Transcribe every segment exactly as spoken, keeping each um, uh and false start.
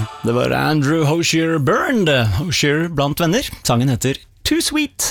Det var Andrew Hosier Byrne, Hosier blant venner. Sangen heter Too Sweet.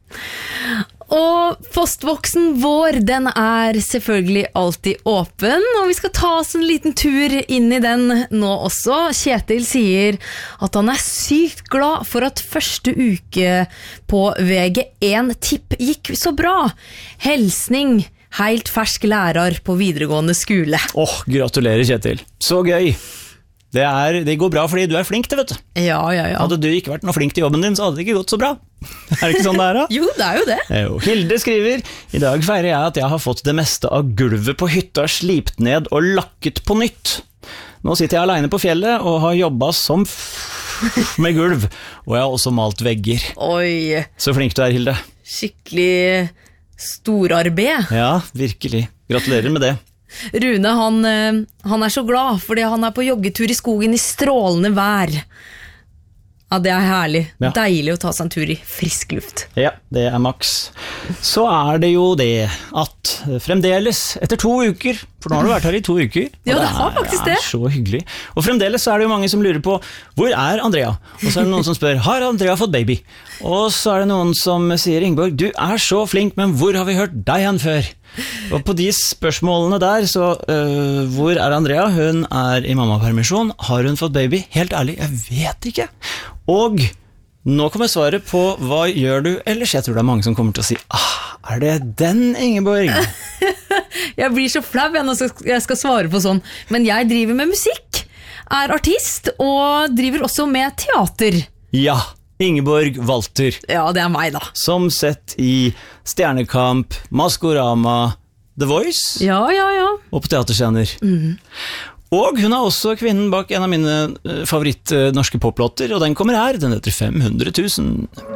Og postvoksen vår, den er selvfølgelig alltid åpen, og vi skal ta oss en liten tur inn i den nå også. Kjetil sier at han er sykt glad for at første uke på V G én tipp gikk så bra. Helsning, helt fersk lærer på videregående skole. Åh, gratulerer Kjetil. Så gøy. Det, er, det går bra fordi du er flink, det vet du. Ja, ja, ja. Hadde du ikke vært noe flink til jobben din, så hadde det ikke gått så bra. Er det ikke sånn det er da? Jo, det er jo det. Jo, Hilde skriver, i dag feirer jeg at jeg har fått det meste av gulvet på hytta slipt ned og lakket på nytt. Nå sitter jeg alene på fjellet og har jobbet som f med gulv, og jeg har også malt vegger. Oi. Så flink du er, Hilde. Skikkelig storarbeid. Ja, virkelig. Gratulerer med det. Rune, han, han er så glad fordi han er på joggetur i skogen i strålende vær. Ja, det er herlig. Ja. Deilig å ta seg en tur i frisk luft. Ja, det er maks. Så er det jo det at fremdeles, etter to uker, for nå har du vært her i to uker, ja, det har faktisk det. Det er så hyggelig. Og fremdeles så er det jo mange som lurer på, hvor er Andrea? Og så er det noen som spør, har Andrea fått baby? Og så er det noen som sier, Ingeborg, du er så flink, men hvor har vi hørt deg igjen før? Og på de spørsmålene der, så øh, hvor er Andrea? Hun er i mammapermisjon. Har hun fått baby? Helt ærlig, jeg vet ikke. Og nå kommer svaret på hva gjør du ellers? Jeg tror det er mange som kommer til å si, ah, er det den, Ingeborg? Jeg blir så flau når jeg skal svare på sånn, men jeg driver med musikk, er artist og driver også med teater. Ja, Ingeborg Walter. Ja, det er meg da. Som sett i Stjernekamp, Maskorama, The Voice. Ja, ja, ja. Og på teaterscener. Mhm. Og hun er også kvinnen bak en av mine favoritt norske poplåter, og den kommer her, den heter fem hundre tusen.